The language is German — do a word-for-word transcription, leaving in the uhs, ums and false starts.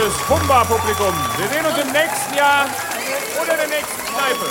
Humba-Publikum. Wir sehen uns im nächsten Jahr oder der nächsten Kneipe.